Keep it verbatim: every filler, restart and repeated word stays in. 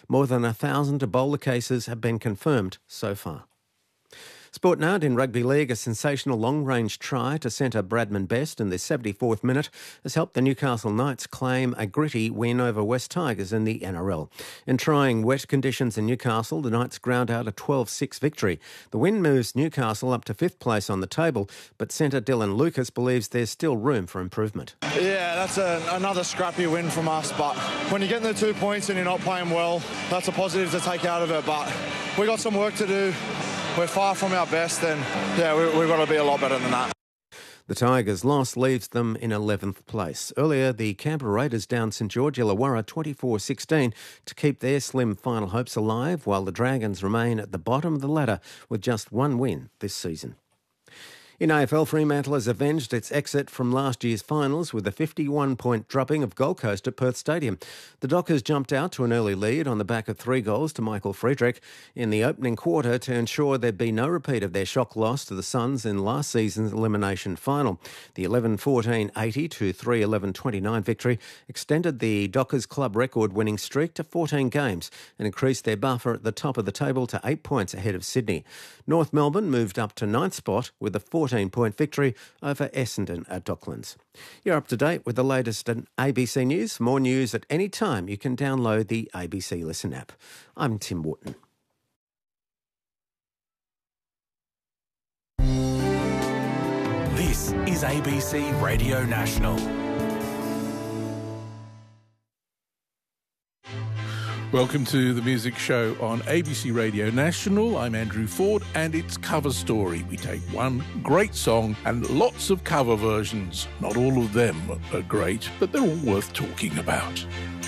More than a thousand Ebola cases have been confirmed so far. Sport now in Rugby League, a sensational long-range try to centre Bradman Best in the seventy-fourth minute has helped the Newcastle Knights claim a gritty win over West Tigers in the N R L. In trying wet conditions in Newcastle, the Knights ground out a twelve six victory. The win moves Newcastle up to fifth place on the table, but centre Dylan Lucas believes there's still room for improvement. Yeah, that's a, another scrappy win from us, but when you're getting the two points and you're not playing well, that's a positive to take out of it, but we got some work to do. We're far from our best, and yeah, we, we've got to be a lot better than that. The Tigers' loss leaves them in eleventh place. Earlier, the Canberra Raiders downed St George Illawarra twenty-four sixteen to keep their slim final hopes alive, while the Dragons remain at the bottom of the ladder with just one win this season. In A F L, Fremantle has avenged its exit from last year's finals with a fifty-one point drubbing of Gold Coast at Perth Stadium. The Dockers jumped out to an early lead on the back of three goals to Michael Friedrich in the opening quarter to ensure there'd be no repeat of their shock loss to the Suns in last season's elimination final. The eleven fourteen eighty to three eleven twenty-nine victory extended the Dockers club record winning streak to fourteen games and increased their buffer at the top of the table to eight points ahead of Sydney. North Melbourne moved up to ninth spot with a fourteen point victory over Essendon at Docklands. You're up to date with the latest in A B C News. For more news at any time, you can download the A B C Listen app. I'm Tim Wharton. This is A B C Radio National. Welcome to the Music Show on A B C Radio National. I'm Andrew Ford, and it's Cover Story. We take one great song and lots of cover versions. Not all of them are great, but they're all worth talking about.